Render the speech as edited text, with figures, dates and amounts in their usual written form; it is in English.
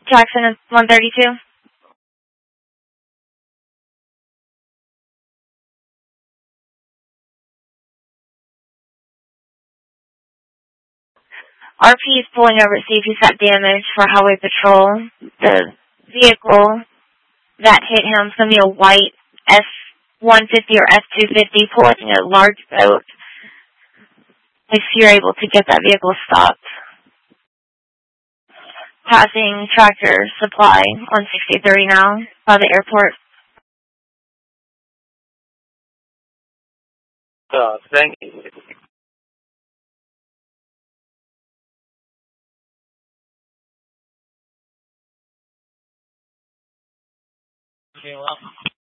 Jackson is 132. RP is pulling over to see if he's got damage for highway patrol. The vehicle that hit him is going to be a white F-150 or F-250 pulling a large boat. If you're able to get that vehicle stopped. Passing Tractor Supply on 6030 now by the airport. Thank you. Okay, well.